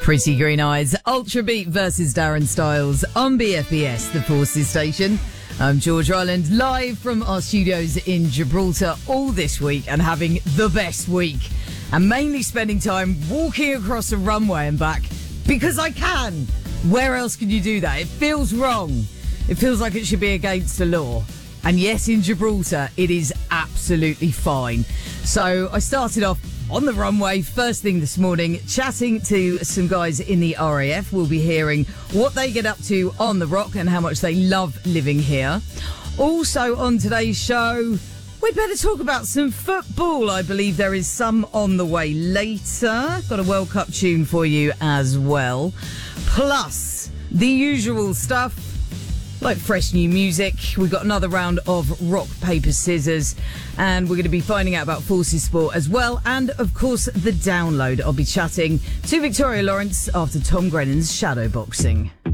Pretty Green Eyes, Ultra Beat versus Darren Styles on BFBS, the Forces Station. I'm George Ryland, live from our studios in Gibraltar all this week and having the best week. And mainly spending time walking across the runway and back because I can. Where else can you do that? It feels wrong. It feels like it should be against the law. And yes, in Gibraltar, it is absolutely fine. So I started off on the runway first thing this morning, chatting to some guys in the RAF. We'll be hearing what they get up to on the Rock and how much they love living here. Also on today's show, we'd better talk about some football. I believe there is some on the way later. Got a World Cup tune for you as well. Plus, the usual stuff, like fresh new music. We've got another round of rock, paper, scissors, and we're going to be finding out about Forces Sport as well, and of course the download. I'll be chatting to Victoria Lawrence after Tom Grennan's shadowboxing.